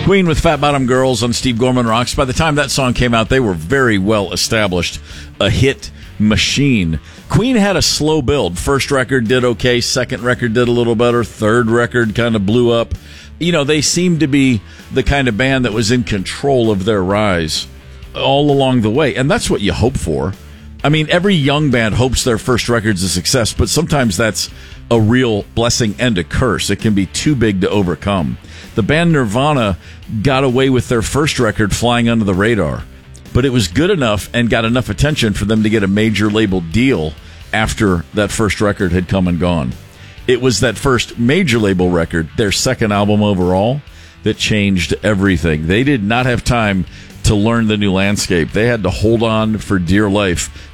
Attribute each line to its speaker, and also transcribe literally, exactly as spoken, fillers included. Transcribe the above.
Speaker 1: Queen with Fat Bottom Girls on Steve Gorman Rocks. By the time that song came out, they were very well established, a hit machine. Queen had a slow build. First record did okay, second record did a little better, third record kind of blew up. You know, they seemed to be the kind of band that was in control of their rise all along the way, and that's what you hope for. I mean, every young band hopes their first record's a success, but sometimes that's a real blessing and a curse. It can be too big to overcome. The band Nirvana got away with their first record flying under the radar, but it was good enough and got enough attention for them to get a major label deal after that first record had come and gone. It was that first major label record, their second album overall, that changed everything. They did not have time to learn the new landscape. They had to hold on for dear life